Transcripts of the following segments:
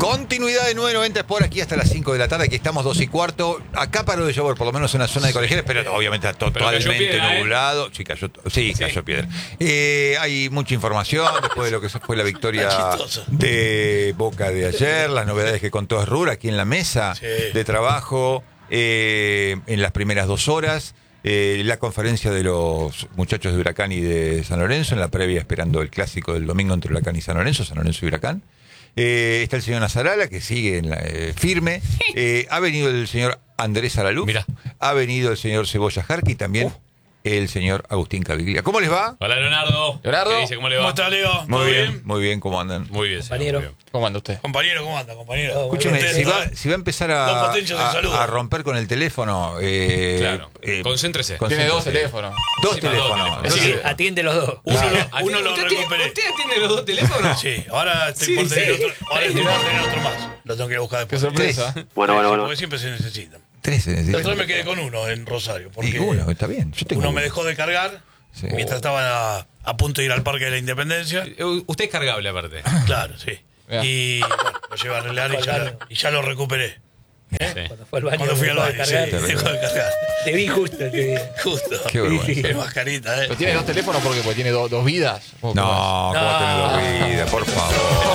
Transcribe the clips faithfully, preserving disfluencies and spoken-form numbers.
Continuidad de nueve noventa por aquí hasta las cinco de la tarde. Aquí estamos dos y cuarto. Acá paró de llover, por lo menos en una zona de colegiales, pero obviamente está totalmente piedra, nublado. ¿eh? Sí, cayó, sí, sí, cayó piedra. Eh, hay mucha información después de lo que fue la victoria de Boca de ayer, las novedades que contó Esrur aquí en la mesa sí. de trabajo eh, en las primeras dos horas. Eh, la conferencia de los muchachos de Huracán y de San Lorenzo, en la previa esperando el clásico del domingo entre Huracán y San Lorenzo, San Lorenzo y Huracán. Eh, está el señor Nazarala, que sigue en la, eh, firme. Eh, ha venido el señor Andrés Alaluz. Mirá. Ha venido el señor Cebolla Jarqui y también uh. el señor Agustín Caviglia. ¿Cómo les va? Hola, Leonardo. Leonardo. ¿Qué dice? ¿Cómo le va? ¿Cómo está, Leo? Muy bien, bien, muy bien. ¿Cómo andan? Muy bien, compañero. Señor, muy bien. ¿Cómo anda usted? Compañero, ¿cómo anda, compañero? Escúcheme, si va, si va a empezar a, a, a romper con el teléfono... Eh, claro, eh, concéntrese. Tiene dos teléfonos. Dos sí, teléfonos. Dos teléfonos. Sí, atiende los dos. Uno, claro. lo, uno lo ¿Usted recuperé. ¿Usted atiende los dos teléfonos? Sí, ahora estoy sí, por tener sí. otro, ahora estoy por tener otro más. Lo tengo que ir a buscar después. Qué sorpresa. Bueno, bueno, bueno. Porque siempre se necesitan. Tres se necesitan. Entonces me quedé con uno en Rosario. Porque y uno, está bien. Yo tengo uno uno. me dejó de cargar sí. mientras estaba a, a punto de ir al Parque de la Independencia. Usted es cargable, aparte. Claro, sí. Yeah. Y bueno, lo llevé a arreglar y ya, lo, y ya lo recuperé. ¿Eh? Sí. Cuando fue al baño. Cuando fui al baño, sí, de dejó de cargar. Te vi justo. Te vi. Justo. Qué vergüenza. Qué mascarita, ¿eh? ¿Pero tiene dos teléfonos porque, porque tiene do, dos vidas? No, ¿cómo no. tener dos vidas? Por favor.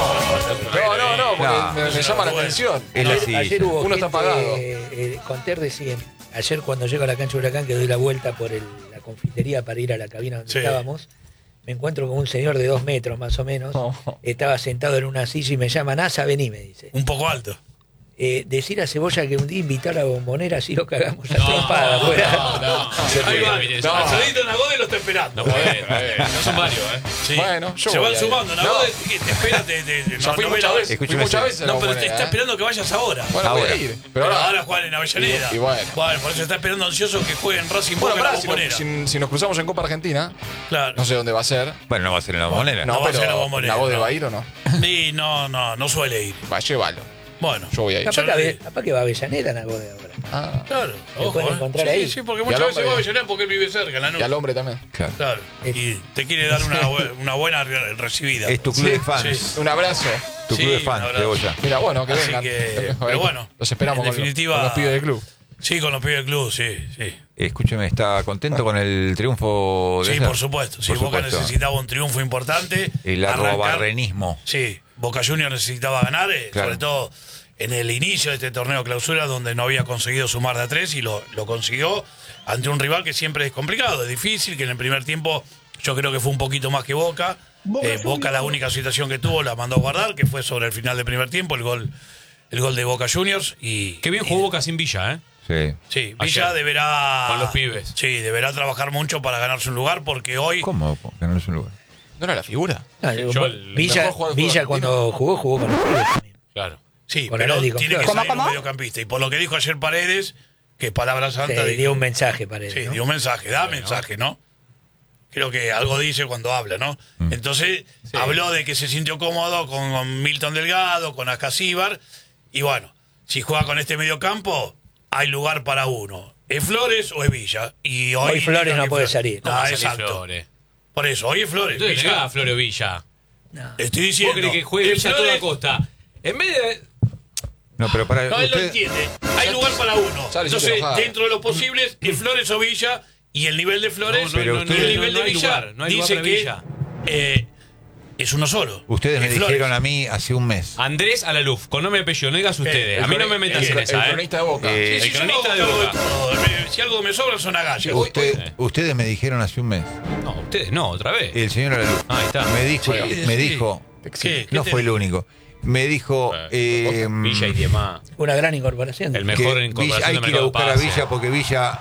No, no, no, porque no. me, me llama la atención. Es la Ayer, ayer hubo Uno gente, está pagado. Eh, eh, Conter decía, ayer cuando llego a la cancha de Huracán, que doy la vuelta por el, la confitería para ir a la cabina donde sí. estábamos, me encuentro con un señor de dos metros más o menos. Oh. Estaba sentado en una silla y me llama, Nasa, vení, me dice. Un poco alto. Eh, decir a Cebolla que un día invitar a Bombonera, así lo cagamos a No, trompada. no, fuera. no, no. Ahí va, No. Alzadito Nagode lo está esperando. No puede, no son varios, ¿eh? Sí. Bueno, yo se voy van a sumando, ir. Nagode No. te, te espera, te, te, te, Ya no, fui no muchas me- veces. Fui Escúcheme, muchas veces. No, a pero la te está Bombonera, ¿eh? esperando que vayas ahora. Bueno, voy Ahora. a ir. Pero Pero ahora. ahora juegan en Avellaneda. Y- y bueno. por eso está esperando ansioso que jueguen Racing Bueno, Boca en la pará, si, Bombonera. nos, si, si nos cruzamos en Copa Argentina, Claro. no sé dónde va a ser. Bueno, no va a ser en la Bombonera. No va a pero ser la Bombonera, ¿Nagode no. va a ir o no? Y no, no, no suele ir. Va, llévalo. Bueno. Yo voy a ir. Capaz, que, Ave- capaz que va a Avellaneda, Nagode, ahora. Ah. Claro, Se ojo, pueden eh. encontrar sí, ahí. sí, porque Y muchas al veces hombre- va a Avellaneda porque él vive cerca, en la Y al hombre también. Claro. Claro. Y te quiere dar una, bu- una buena re- recibida. Es tu club Sí, de fans. sí. Un abrazo. Tu Sí, club de un fans, abrazo. Cebolla. Mira, bueno, que Así vengan. que, pero bueno, los esperamos en con, definitiva- los, con los pibes del club. Sí, con los pibes del club, sí, sí. Escúcheme, ¿está contento con el triunfo de Sí, ayer? por supuesto. Sí, Por Boca supuesto. necesitaba un triunfo importante. El Arrancar- arrobarrenismo. Sí, Boca Juniors necesitaba ganar, eh, Claro. sobre todo en el inicio de este torneo clausura, donde no había conseguido sumar de a tres y lo, lo consiguió ante un rival que siempre es complicado, es difícil, que en el primer tiempo yo creo que fue un poquito más que Boca. Boca, eh, Boca la única situación que tuvo la mandó a guardar, que fue sobre el final del primer tiempo, el gol, el gol de Boca Juniors. Y, Qué bien y- jugó Boca sin Villa, ¿eh? Sí. Sí, Villa Ayer. deberá. Con los pibes. Sí, deberá trabajar mucho para ganarse un lugar, porque hoy. ¿Cómo? Que no es un lugar. ¿No era la figura? No, Yo, el Villa, mejor jugador Villa argentino. cuando jugó, jugó con los pibes también. Claro. Sí, Con pero Atlético tiene que Flores. salir ¿Cómo, un cómo? mediocampista. Y por lo que dijo ayer Paredes, que es palabra santa. Se dijo- dio un mensaje para él. Sí, ¿no? dio un mensaje, da mensaje, ¿no? Creo que algo dice cuando habla, ¿no? Mm. Entonces, habló de que se sintió cómodo con, con Milton Delgado, con Ascasíbar, y bueno, si juega con este mediocampo, hay lugar para uno. ¿Es Flores o es Villa? Y hoy, Hoy Flores indica no que puede Flores- salir. ¿Cómo va Ah, a salir exacto. Flores? Por eso, hoy es Flores. Entonces, Villa. llegá a Flores Villa. No. Estoy ¿Vos diciendo. querés que juegue es Villa a toda Flores- costa? En vez de... No, pero para No, él lo usted, entiende. Hay lugar para uno. Ya le hiciste Entonces, enojada. dentro de lo posible, es Flores o Villa, y el nivel de Flores No, no, Pero no, usted- y no, el no, nivel no de hay Villa lugar, no hay lugar dice para que Villa. eh, es uno solo. ustedes me Es Flores. dijeron a mí hace un mes. Andrés Alaluf, con nombre y apellido, no digas ustedes. A mí no me metas el, en el esa, ¿eh? cronista de Boca. Eh, Sí, El sí, yo cronista me de hago cargo Boca. todo. Me- Si algo me sobra son agallas. Usted, ustedes me dijeron hace un mes. No, ustedes no, otra vez. El señor Alaluz Ahí está. me dijo, Sí, me sí. dijo, ¿Qué? ¿Qué no te fue el dijo? único. Me dijo eh, Villa y demás. Una gran incorporación. El que mejor Villa- incorporación hay de que ir a mercado buscar a pase. Villa porque Villa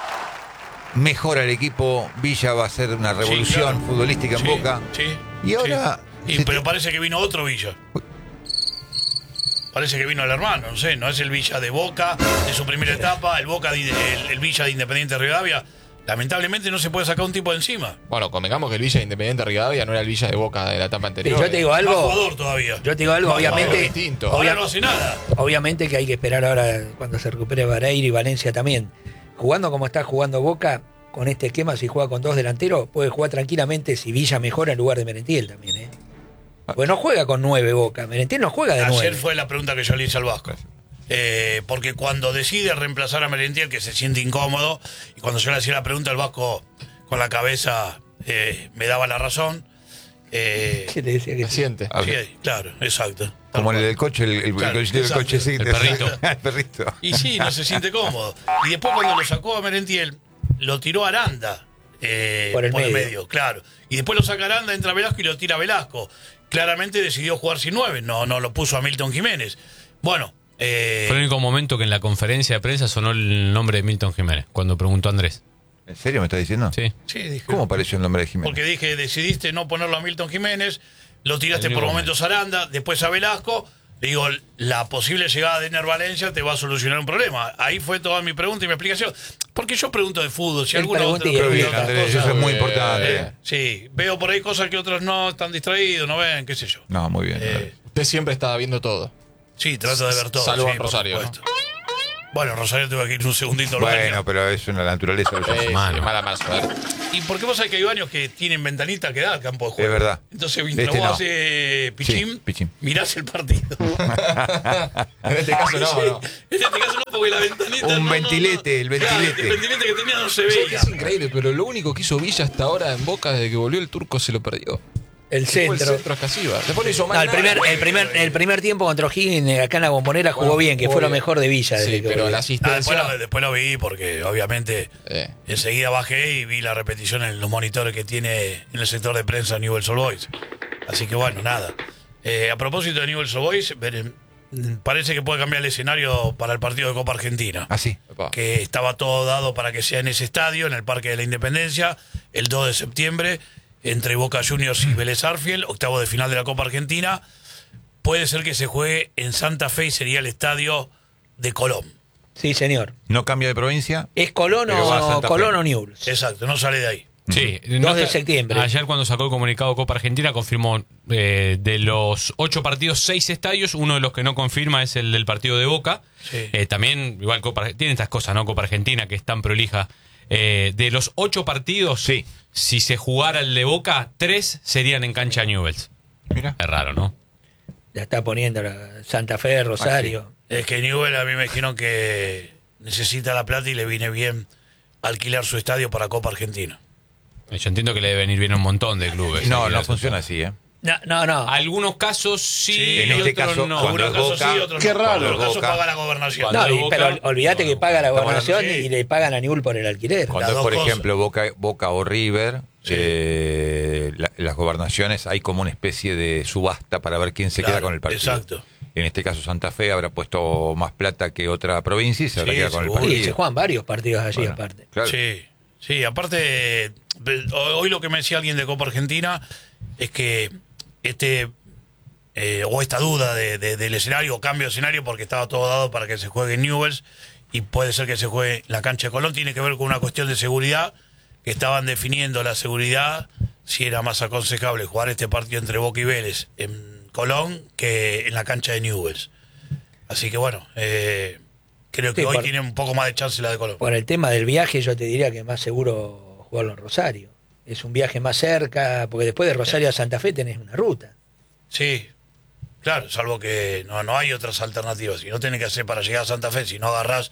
mejora el equipo. Villa va a ser una revolución claro. futbolística en Sí, Boca. sí, Y ahora sí. Y- se pero te- parece que vino otro Villa. Parece que vino el hermano, no sé, no es el Villa de Boca, de su primera etapa, el Boca de- el, el Villa de Independiente Rivadavia. Lamentablemente no se puede sacar un tipo de encima. Bueno, convengamos que el Villa de Independiente Rivadavia no era el Villa de Boca de la etapa Sí, anterior. yo te digo Más algo. jugador todavía. Yo te digo algo, Más obviamente. jugador distinto. Ahora obvia- no hace nada. Obviamente que hay que esperar ahora cuando se recupere Vareiro y Valencia también. Jugando como está jugando Boca, con este esquema, si juega con dos delanteros, puede jugar tranquilamente si Villa mejora en lugar de Merentiel también, ¿eh? Pues no juega con nueve Boca. Merentiel no juega de nueve. Ayer fue la pregunta que yo le hice al Vasco. Eh, porque cuando decide reemplazar a Merentiel, que se siente incómodo, y cuando yo le hacía la pregunta, el Vasco con la cabeza eh, me daba la razón. Eh, ¿Qué te decía que Se siente. Ah, sí, claro, exacto. Como Tal el cual. del coche, el, el, Claro, el, del exacto. coche, sí. El perrito. El perrito. Y sí, no se siente cómodo. Y después cuando lo sacó a Merentiel, lo tiró a Aranda. Eh, Por el medio. claro. Y después lo saca Aranda, entra Velasco y lo tira Velasco. Claramente decidió jugar sin nueve, no, no lo puso a Milton Jiménez. Bueno, eh, Fue el único momento que en la conferencia de prensa sonó el nombre de Milton Jiménez, cuando preguntó Andrés. ¿En serio me estás diciendo? Sí. sí, dije, ¿Cómo apareció el nombre de Jiménez? porque dije, decidiste no ponerlo a Milton Jiménez, lo tiraste El por único momentos a Aranda, después a Velasco. Le digo, la posible llegada de Ener Valencia te va a solucionar un problema. Ahí fue toda mi pregunta y mi explicación. Porque yo pregunto de fútbol, si Él alguno pregunta otro y él pregunta Bien, explica. otras Andrés, cosas, eso es muy Eh, importante. eh, sí, veo por ahí cosas que otros no están distraídos, no ven, qué sé yo. No, muy bien. Eh, Usted siempre estaba viendo todo. sí, trato de ver todo. Salvo sí, en por Rosario, supuesto. Bueno, Rosario tuve que ir un segundito al baño. Bueno, pero es una naturaleza del Eh, fútbol. sí, Mano. mala mala suerte. Y porque vos sabés que hay baños que tienen ventanita que da al campo de juego. Es verdad. Entonces, mientras Este vos no. haces pichín, Sí, pichín. mirás el partido. En este caso no, no. En este caso no, porque la ventanita. Un no, no, ventilete, no. el ventilete. Claro, el ventilete que tenía no se ¿Sabes qué? veía. Es increíble, pero lo único que hizo Villa hasta ahora en Boca desde que volvió el turco se lo perdió. El Fue el centro. centro a Casiva. Después no hizo mal No, el nada. primer, el primer, el primer tiempo contra O'Higgins acá en la Bombonera jugó Bueno, bien, que jugó fue lo bien. mejor de Villa. desde Sí, que pero volvió. la Ah, asistencia. después, lo, después lo vi porque obviamente Eh, enseguida bajé y vi la repetición en los monitores que tiene en el sector de prensa Newell's Old Boys. Así que bueno, nada. Eh, a propósito de Newell's Old Boys, ver- parece que puede cambiar el escenario para el partido de Copa Argentina. Ah, sí. Epa. Que estaba todo dado para que sea en ese estadio, en el Parque de la Independencia, el dos de septiembre, entre Boca Juniors y Vélez Arfiel, octavo de final de la Copa Argentina. Puede ser que se juegue en Santa Fe y sería el estadio de Colón. Sí, señor. No cambia de provincia. ¿Es Colón Pero va a o, Santa Fe. Colón o Newell's? Exacto, no sale de ahí. Sí, dos de está- septiembre. Ayer cuando sacó el comunicado Copa Argentina confirmó eh, de los ocho partidos, seis estadios. Uno de los que no confirma es el del partido de Boca. Sí. Eh, también, igual, Copa, tiene estas cosas, ¿no? Copa Argentina, que es tan prolija. Eh, de los ocho partidos, Sí. si se jugara el de Boca, tres serían en cancha Newell's. Mira. Es raro, ¿no? La está poniendo la Santa Fe, Rosario. Es que Newell a mí me dijeron que necesita la plata y le viene bien alquilar su estadio para Copa Argentina. Yo entiendo que le debe venir bien a un montón de clubes. No, Eh, no que funciona así, ¿eh? No, no, no. Algunos casos sí, Sí, en y este otros caso, no. cuando Algunos es casos Boca- sí, otros Qué no. raro. En otros casos Boca- paga la gobernación. Cuando- No, y- Boca- pero olvídate que paga la Estamos gobernación hablando- sí. y le pagan a Newell por el alquiler. Cuando Las es, dos por cosas. ejemplo, Boca, Boca o River, Sí. eh, la- las gobernaciones hay como una especie de subasta para ver quién se Claro, queda con el partido. exacto. En este caso, Santa Fe habrá puesto más plata que otra provincia y se habrá Sí, quedado con seguro. el partido. Sí, se juegan varios partidos allí Bueno, aparte. claro. Sí, sí, aparte, eh, hoy lo que me decía alguien de Copa Argentina es que este, eh, o esta duda de, de- del escenario, o cambio de escenario, porque estaba todo dado para que se juegue en Newell's y puede ser que se juegue en la cancha de Colón, tiene que ver con una cuestión de seguridad, que estaban definiendo la seguridad, si era más aconsejable jugar este partido entre Boca y Vélez en Colón que en la cancha de Newell's. Así que bueno, eh, creo que Sí, hoy por- tiene un poco más de chance la de Colón. Por el tema del viaje, yo te diría que es más seguro jugarlo en Rosario. Es un viaje más cerca, porque después de Rosario a Santa Fe tenés una ruta. Sí, claro, salvo que no, no hay otras alternativas. Si no tenés que hacer para llegar a Santa Fe, si no agarrás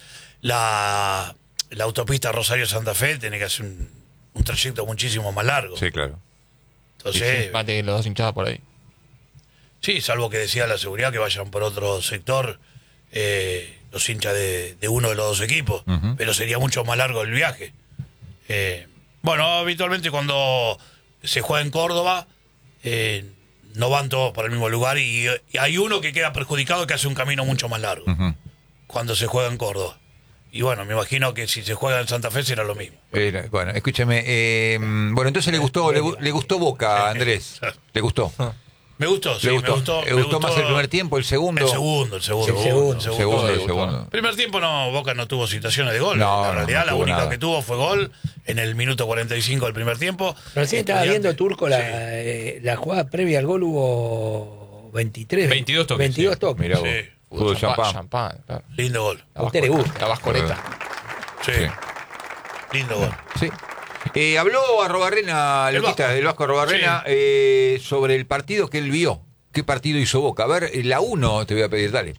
la, la autopista Rosario-Santa Fe, tenés que hacer un, un trayecto muchísimo más largo. Sí, claro. Entonces, Mate que los dos hinchadas por ahí. sí, salvo que decía la seguridad que vayan por otro sector eh, los hinchas de, de uno de los dos equipos, Ujú. pero sería mucho más largo el viaje. Eh, bueno, habitualmente cuando se juega en Córdoba, eh, no van todos por el mismo lugar y, y hay uno que queda perjudicado que hace un camino mucho más largo Ujú. cuando se juega en Córdoba. Y bueno, me imagino que si se juega en Santa Fe será lo mismo. Era- bueno, escúchame. eh, bueno, entonces le gustó, le, gu- le gustó Boca, Andrés. ¿Le gustó? Me gustó, sí, ¿Le gustó? me gustó. ¿Le me gustó más el primer tiempo, el segundo? El segundo, el segundo. El segundo. el Segundo, el Le gustó. segundo. Primer tiempo no, Boca no tuvo situaciones de gol. No, en no, realidad no la tuvo única nada. que tuvo fue gol en el minuto cuarenta y cinco del primer tiempo. Recién estaba Estudiantes- viendo, Turco, la, Sí. eh, la jugada previa al gol hubo veintitrés. veintidós toques, veintidós sí. toques. Mirá vos. Sí. Fútbol champán. champán, claro. Lindo gol. La A usted le vasco- gusta. La vasconeta. Sí. Sí. Lindo gol. Sí. Eh, habló Arrobarrena, El Luquita, Vasco. del Vasco Arrobarrena, Sí. eh, sobre el partido que él vio. ¿Qué partido hizo Boca? A ver, la uno te voy a pedir, dale.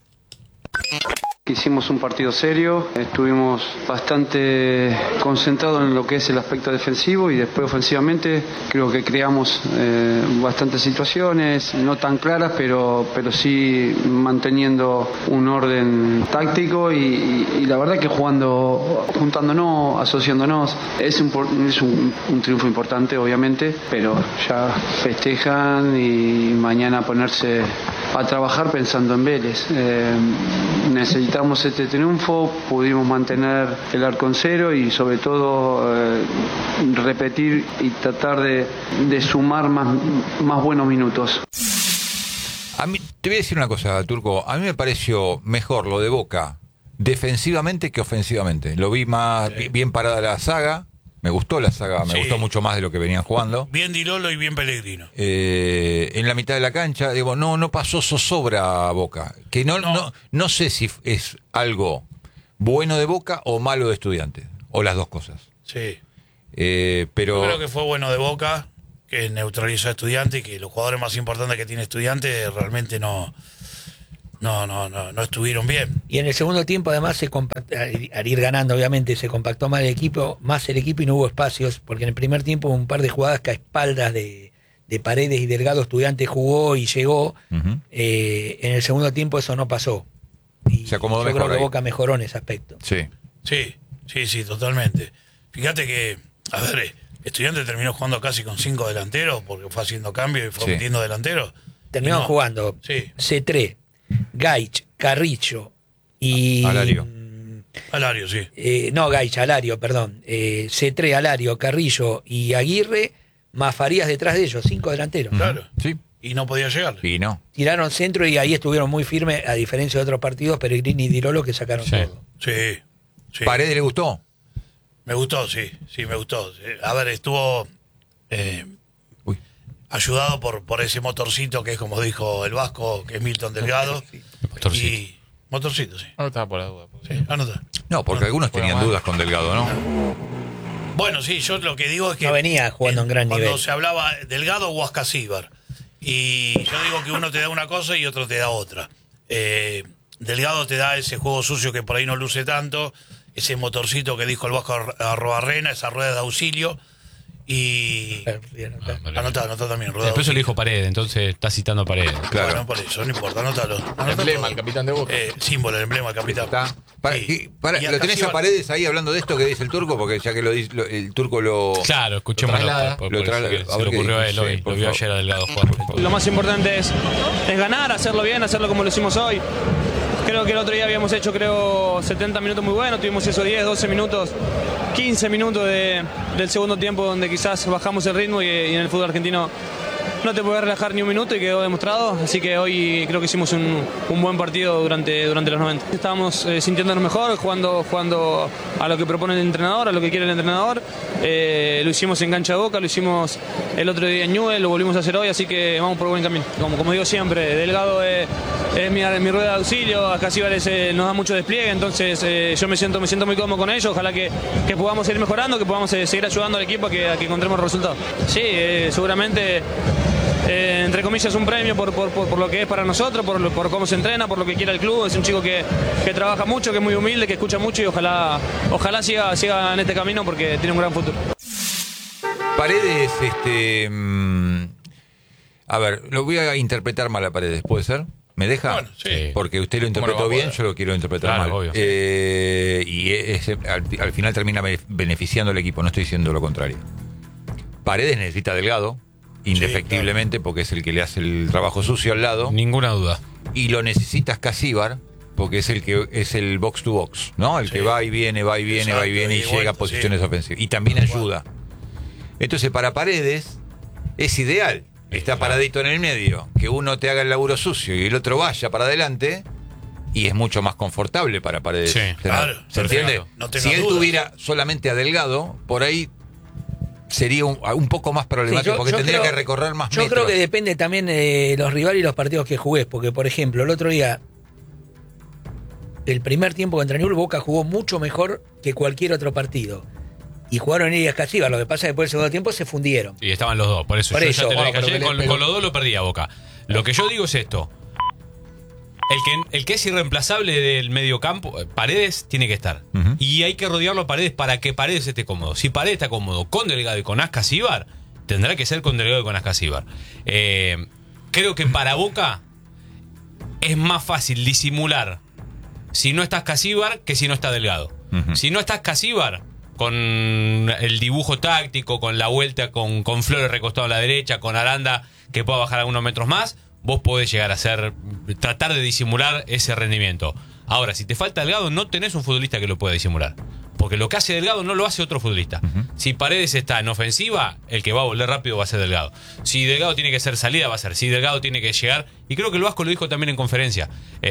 Hicimos un partido serio, estuvimos bastante concentrados en lo que es el aspecto defensivo y después ofensivamente creo que creamos eh, bastantes situaciones, no tan claras, pero, pero sí manteniendo un orden táctico y, y, y la verdad que jugando, juntándonos, asociándonos, es un, es un, un triunfo importante obviamente, pero ya festejan y mañana ponerse a trabajar pensando en Vélez. Eh, necesitamos este triunfo, pudimos mantener el arco en cero y sobre todo eh, repetir y tratar de, de sumar más, más buenos minutos. A mí, te voy a decir una cosa, Turco. A mí me pareció mejor lo de Boca defensivamente que ofensivamente. Lo vi más Sí. bien parada la saga. Me gustó la saga, me Sí. gustó mucho más de lo que venían jugando. Bien Di Lolo y bien Pellegrino. Eh, en la mitad de la cancha, digo, no, no pasó zozobra a Boca. Que no, No. no, no sé si es algo bueno de Boca o malo de Estudiantes, o las dos cosas. Sí. Eh, pero Yo creo que fue bueno de Boca, que neutralizó a Estudiantes y que los jugadores más importantes que tiene Estudiantes realmente no, no, no, no, no estuvieron bien. Y en el segundo tiempo, además, se compact- al ir ganando, obviamente, se compactó más el equipo, más el equipo y no hubo espacios, porque en el primer tiempo hubo un par de jugadas que a espaldas de, de Paredes y Delgado Estudiantes jugó y llegó. Ujú. Eh, en el segundo tiempo eso no pasó. Y Se acomodó yo mejor creo que ahí. Boca mejoró en ese aspecto. sí. Sí, sí, sí, totalmente. Fíjate que, a ver, eh, Estudiantes terminó jugando casi con cinco delanteros porque fue haciendo cambios y fue Sí. metiendo delanteros. Terminaron Y no. jugando Sí. Cetré, Gaich, Carrillo y... Alario. Alario, sí. Eh, no, Gaich, Alario, perdón. Eh, Cetré, Alario, Carrillo y Aguirre, más Farías detrás de ellos, cinco delanteros. Claro. Sí. Y no podía llegar. Y no. Tiraron centro y ahí estuvieron muy firmes, a diferencia de otros partidos, Pellegrini y Di Lolo que sacaron Sí. todo. Sí, sí. ¿Paredes le gustó? Me gustó, sí, sí, me gustó. Eh, A ver, estuvo eh, Uy. ayudado por, por ese motorcito que es como dijo el Vasco, que es Milton Delgado. Motorcito. Y, motorcito, sí. No estaba por la duda. Sí, anota. No, porque algunos tenían mal. dudas con Delgado, ¿no? Bueno, sí, yo lo que digo es que... No venía jugando en gran cuando nivel. se hablaba Delgado o Huascasíbar. Y yo digo que uno te da una cosa y otro te da otra. Eh, Delgado te da ese juego sucio que por ahí no luce tanto, ese motorcito que dijo el Vasco Arrobarrena, esa rueda de auxilio. Y... Bien, acá. Vale. Anotá, anotá también, rueda de Después se lo auxilio. dijo Paredes, entonces está citando a Paredes. Claro. Bueno, por eso, no importa, anótalo. El Anotá emblema, todo. el capitán de Boca. Eh, símbolo, el emblema, el capitán. Está. Para, Sí. ¿qué- para- Y ¿Lo tenés a Casíbar- Paredes ahí hablando de esto que dice el Turco? Porque ya que lo dice, lo- el Turco lo... Claro, escuchémoslo. traslada. por- por- Lo por traslada. eso que A se ver le qué ocurrió a dice, él sí, hoy. por Lo vio favor. ayer a Delgado jugar. Lo más importante es, es ganar, hacerlo bien, hacerlo como lo hicimos hoy. Creo que el otro día habíamos hecho, creo, setenta minutos muy buenos, tuvimos esos diez, doce minutos, quince minutos de- del segundo tiempo donde quizás bajamos el ritmo y, y en el fútbol argentino no te puedes relajar ni un minuto y quedó demostrado, así que hoy creo que hicimos un, un buen partido durante, durante los noventa. Estábamos eh, sintiéndonos mejor, jugando, jugando a lo que propone el entrenador, a lo que quiere el entrenador. Eh, lo hicimos en cancha de Boca, lo hicimos el otro día en Newell, lo volvimos a hacer hoy, así que vamos por buen camino. Como, como digo siempre, Delgado es, es mi, mi rueda de auxilio, acá Casíbar eh, nos da mucho despliegue, entonces eh, yo me siento, me siento muy cómodo con ellos, ojalá que, que podamos seguir mejorando, que podamos eh, seguir ayudando al equipo a que, a que encontremos resultados. Sí, eh, seguramente... Eh, entre comillas un premio por, por, por, por lo que es para nosotros, por, lo- por cómo se entrena, por lo que quiere el club. Es un chico que, que trabaja mucho, que es muy humilde, que escucha mucho y ojalá, ojalá siga, siga en este camino porque tiene un gran futuro. Paredes, este... mm, a ver, lo voy a interpretar mal a Paredes, ¿puede ser? ¿Me deja? Bueno, sí. Porque usted lo ¿Cómo no interpretó va a bien, poder? yo lo quiero interpretar Claro, mal. obvio. Eh, y es- al, al final termina be- beneficiando al equipo, no estoy diciendo lo contrario. Paredes necesita Delgado, indefectiblemente, porque es el que le hace el trabajo sucio al lado. Ninguna duda. Y lo necesitas Casíbar, porque es el que es el box to box, ¿no? El Sí. que va y viene, va y viene, Exacto, va y viene y, y llega vuelta, a posiciones sí. ofensivas. Y también ayuda. Entonces, para Paredes es ideal. Está paradito en el medio, que uno te haga el laburo sucio y el otro vaya para adelante, y es mucho más confortable para Paredes. Sí, ¿Se- claro, ¿Se perfecto. entiende? No tengas si él dudas. tuviera solamente a Delgado, por ahí sería un, un poco más problemático, Sí, yo- porque yo tendría creo- que recorrer más Yo metros. creo que depende también de los rivales y los partidos que jugués, porque por ejemplo, el otro día, el primer tiempo contra Newell's, Boca jugó mucho mejor que cualquier otro partido. y jugaron Irias Casíbar. Lo que pasa es que después del segundo tiempo se fundieron. Y estaban los dos, por eso Por yo eso, ya te lo bueno, dije pero ayer, que le- con, pero- con los dos lo perdí a Boca. Lo que yo digo es esto. El que, el que es irreemplazable del medio campo, eh, Paredes, tiene que estar. Ujú. Y hay que rodearlo a Paredes para que Paredes esté cómodo. Si Paredes está cómodo con Delgado y con Ascasíbar, tendrá que ser con Delgado y con Ascasíbar. Eh, creo que para Boca es más fácil disimular si no está Ascasíbar que si no está Delgado. Ujú. Si no está Ascasíbar, con el dibujo táctico, con la vuelta, con, con Flores recostado a la derecha, con Aranda que pueda bajar algunos metros más, vos podés llegar a hacer, tratar de disimular ese rendimiento. Ahora, si te falta Delgado, no tenés un futbolista que lo pueda disimular. Porque lo que hace Delgado no lo hace otro futbolista. Ujú. Si Paredes está en ofensiva, el que va a volver rápido va a ser Delgado. Si Delgado tiene que ser salida, va a ser. Si Delgado tiene que llegar, y creo que el Vasco lo dijo también en conferencia,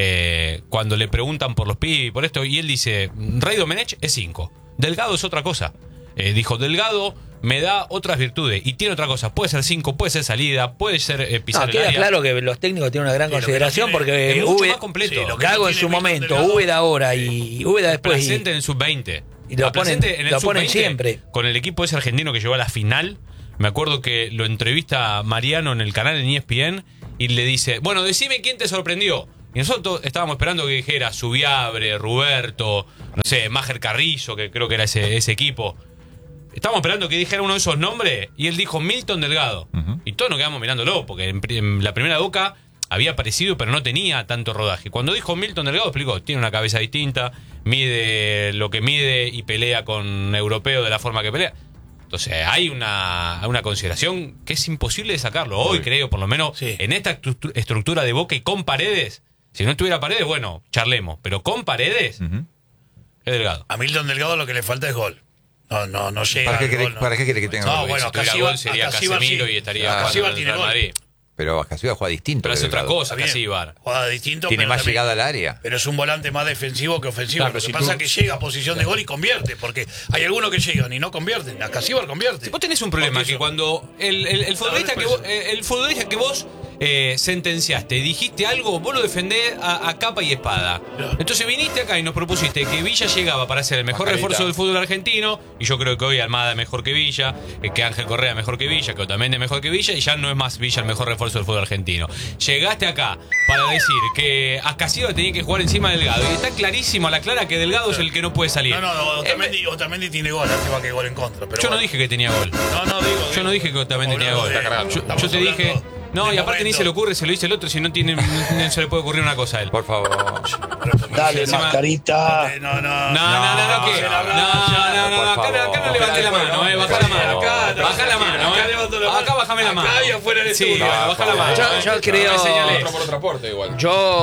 eh, cuando le preguntan por los pibes y por esto, y él dice, Rey Domenech es cinco. Delgado es otra cosa. Eh, dijo, Delgado me da otras virtudes y tiene otra cosa. Puede ser cinco, puede ser salida, puede ser eh, pisar No, el queda área. claro que los técnicos tienen una gran Sí, lo que consideración no tiene- porque es mucho Úbeda- más completo. Sí, lo que no Gago en tiene su Milton momento, Delgado- Úbeda ahora y Úbeda después. y- Placente en el sub veinte. y lo A Placente ponen- en el lo sub ponen veinte, siempre. Con el equipo ese argentino que llegó a la final. Me acuerdo que lo entrevista Mariano en el canal en E S P N y le dice, bueno, decime quién te sorprendió. Y nosotros estábamos esperando que dijera Subiabre, Ruberto, no sé, Máger Carrizo, que creo que era ese, ese equipo. Estábamos esperando que dijera uno de esos nombres y él dijo Milton Delgado. Ujú. Y todos nos quedamos mirándolo, porque en, pri- en la primera Boca había aparecido, pero no tenía tanto rodaje. Cuando dijo Milton Delgado, explicó, tiene una cabeza distinta, mide lo que mide y pelea con europeo de la forma que pelea. Entonces hay una, una consideración que es imposible de sacarlo. Hoy Obvio. creo, por lo menos, Sí. en esta estru- estructura de Boca y con Paredes, si no estuviera Paredes, bueno, charlemos, pero con Paredes, Ujú. es Delgado. A Milton Delgado lo que le falta es gol. No, no, no llega. ¿Para qué al quiere- gol, no. para qué quiere que tenga No, gol? bueno, Si tuviera Ascasíbar- gol sería Ascasíbar Casemiro sí. y estaría Ah, jugando Ascasíbar en el tiene Real gol. Madrid. Pero Ascasíbar juega distinto. Pero que es otra Delgado. cosa, Está bien. Casíbar. Juega distinto. Tiene pero más también- llegada al área. Pero es un volante más defensivo que ofensivo. Claro, Lo que si pasa tú- es que llega a posición de gol y convierte. Porque hay algunos que llegan y no convierten. Ascasíbar convierte. Vos tenés un problema, Porque que eso- cuando el, el- el futbolista que vos, eh, el futbolista que vos eh, sentenciaste, dijiste algo, vos lo defendés a, a capa y espada. Claro. Entonces viniste acá y nos propusiste que Villa llegaba para ser el mejor Mascarita. refuerzo del fútbol argentino, y yo creo que hoy Almada es mejor que Villa, eh, que Ángel Correa es mejor que Villa, que Otamendi es mejor que Villa, y ya no es más Villa el mejor refuerzo del fútbol argentino. Llegaste acá para decir que Ascasíbar tenía que jugar encima de Delgado, y está clarísimo a la clara que Delgado es el que no puede salir. No, no, Eh, Otamendi, Otamendi tiene gol. Lástima que gol en contra. Pero yo no bueno. dije que tenía gol. No, no, digo. Yo digo, no dije que Otamendi tenía hablando gol. de- Está cargado. Yo, estamos yo te dije. hablando No, de y aparte ni momento. se le ocurre, se lo dice el otro, si no, tiene, no, no se le puede ocurrir una cosa a él. Por favor. Dale, Encima- mascarita. No, no, No, no, no, no, que. No, no, no, no, por acá, acá no favor. levanté la mano, eh, bajá la mano. Acá, Bajá la mano, acá eh. levanto la mano. Acá bajame la mano. Acá y afuera del Sí, estudio. bajá la mano. Yo- eh. yo creo- No me señales. Otro por otra puerta igual.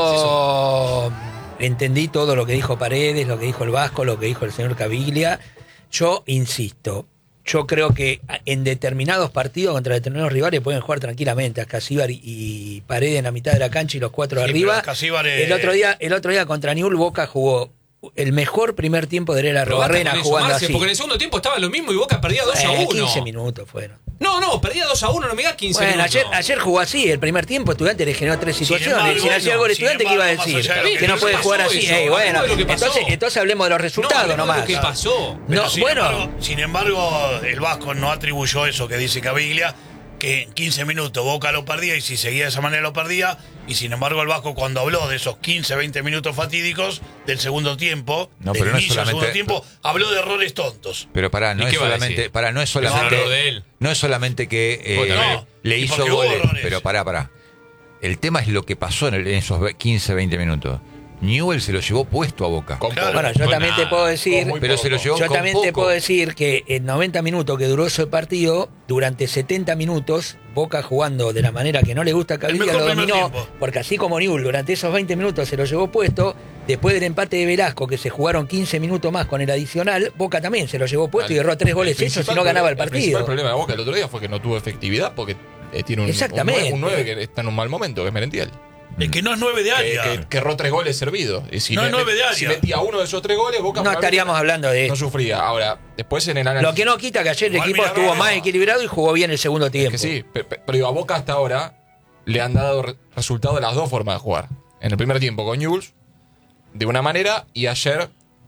Yo entendí todo lo que dijo Paredes, lo que dijo el Vasco, lo que dijo el señor Caviglia. Yo insisto, yo creo que en determinados partidos contra determinados rivales pueden jugar tranquilamente Ascasíbar y, y Paredes en la mitad de la cancha y los cuatro Sí, arriba. pero Ascasíbar es- El otro día, el otro día contra Newell's Boca jugó el mejor primer tiempo de Herrera Pero basta Robarrena con eso, jugando Marce, así. porque en el segundo tiempo estaba lo mismo y Boca perdía dos a Eh, uno. quince minutos fueron. No, no, perdía dos a uno, no me digas quince Bueno, minutos. ayer, ayer jugó así, el primer tiempo Estudiante le generó tres Sin situaciones. embargo, si le hacía no, gol sin Estudiante, ¿qué iba a embargo, más decir? allá de lo Que, que no no puede pasó jugar así. eso, Eh, hablemos bueno, de lo que pasó. entonces, entonces hablemos de los resultados no, hablemos de nomás. lo que pasó. Pero No, sin bueno, embargo, sin embargo, el Vasco no atribuyó eso que dice Caviglia, que en quince minutos Boca lo perdía y si seguía de esa manera lo perdía. Y sin embargo, el Vasco, cuando habló de esos quince, veinte minutos fatídicos del segundo tiempo, No, del pero no es inicio del segundo solamente- tiempo, habló de errores tontos. Pero pará, no ¿Y es qué va a solamente, decir? pará, no es No, solamente, habló de él. no es solamente que eh, Bueno, no, le y hizo porque hubo goles, errores. pero pará, pará. El tema es lo que pasó en, el- en esos quince, veinte minutos. Newell se lo llevó puesto a Boca. Con Claro. poco. bueno, yo Con también te nada. puedo decir, Con muy Pero se lo poco. llevó yo con también te poco. puedo decir que en noventa minutos que duró ese partido, durante setenta minutos, Boca jugando de la manera que no le gusta a Caviglia mejor lo primer dominó, tiempo. porque así como Newell durante esos veinte minutos se lo llevó puesto, después del empate de Velasco, que se jugaron quince minutos más con el adicional, Boca también se lo llevó puesto y erró tres goles hechos y no ganaba el El principal partido. problema de Boca el otro día fue que no tuvo efectividad porque eh, tiene un, Exactamente. un nueve que está en un mal momento, que es Merentiel. Es que no es nueve de Que, área. que, que erró tres goles servidos. Y si No es me- nueve de área. Si metía uno de esos tres goles, Boca No probablemente estaríamos hablando de no esto. sufría. Ahora, después en el análisis. Lo que no quita que ayer el Igual equipo mira, estuvo no, más no. equilibrado y jugó bien el segundo tiempo. Que sí, pe- pe- pero digo, a Boca hasta ahora le han dado re- resultado de las dos formas de jugar. En el primer tiempo con Newell's, de una manera, y ayer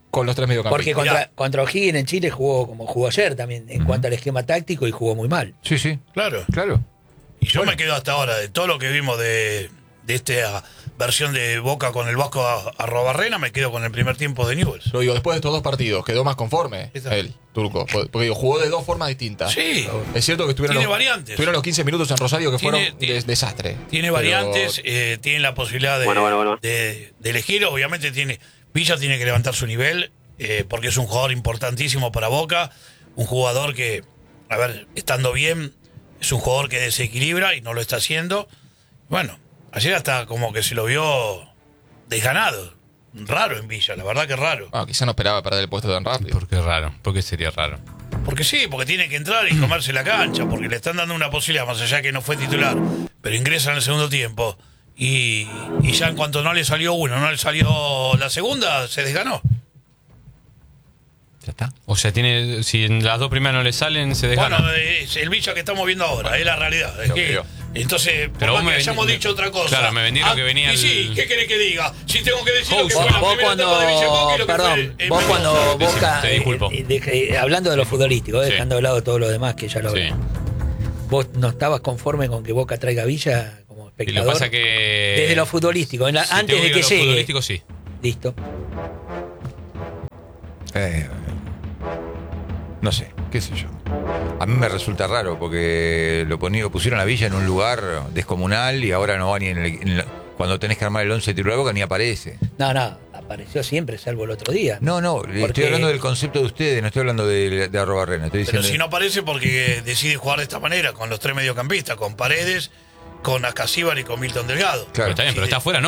Con los tres mediocampistas. Porque contra, contra O'Higgins en Chile jugó como jugó ayer también, en Ujú. cuanto al esquema táctico, y jugó muy mal. Sí, sí. Claro. Claro. Y yo Bueno. me quedo hasta ahora de todo lo que vimos de, de esta versión de Boca con el Vasco a, a Robarrena, me quedo con el primer tiempo de Newell's. Lo digo, después de estos dos partidos, quedó más conforme Exacto. él, Turco. Porque digo, jugó de dos formas distintas. Sí, Es cierto que estuvieron, Tiene los, variantes. estuvieron los quince minutos en Rosario que Tiene- fueron tiene- des- desastre. tiene Pero- variantes, eh, tiene la posibilidad de, Bueno, bueno, bueno. de- de elegir. Obviamente tiene Villa tiene que levantar su nivel, eh, porque es un jugador importantísimo para Boca. Un jugador que, a ver, estando bien, es un jugador que desequilibra y no lo está haciendo. Bueno, ayer hasta como que se lo vio desganado. Raro en Villa, la verdad que raro. Ah, quizá no esperaba perder el puesto tan rápido. ¿Por qué raro? ¿Por qué sería raro? Porque sí, porque tiene que entrar y comerse la cancha, porque le están dando una posibilidad, más allá que no fue titular, pero ingresa en el segundo tiempo. Y, y ya en cuanto no le salió uno, no le salió la segunda, se desganó. Ya está. O sea, tiene si en las dos primeras no le salen, se desgana. Bueno, es el Villa que estamos viendo ahora, es la realidad. Es lo que- creo. entonces, por Pero más vos que me hayamos vení- dicho otra cosa. Claro, me vendieron que venía Y el- sí, ¿qué querés que diga? Si tengo que decir lo que Vos- fue la Vos primera cuando, etapa de Villa Boca y lo que perdón, fue en vos Mendoza. cuando Sí, sí, Boca, te disculpo. eh, eh, de- hablando de lo futbolístico, eh, Sí. dejando de lado todo lo demás que ya lo Sí. hablamos. ¿Vos no estabas conforme con que Boca traiga a Villa como Y lo espectador? que pasa que. Desde lo futbolístico, en la- si antes tengo de ir a que lo llegue. futbolístico, sí. Listo. Eh, no sé, qué sé yo. A mí me resulta raro porque lo, poni- lo pusieron a Villa en un lugar descomunal y ahora no va ni en el. en la- cuando tenés que armar el once titular de Boca ni aparece. No, no, apareció siempre, salvo el otro día. No, no, le Porque- estoy hablando del concepto de ustedes, no estoy hablando de, de Arrobarrena. Estoy Pero diciendo. si no aparece porque decide jugar de esta manera, con los tres mediocampistas, con Paredes, con Ascasíbar y con Milton Delgado. Claro. Pero está bien, pero está afuera, ¿no?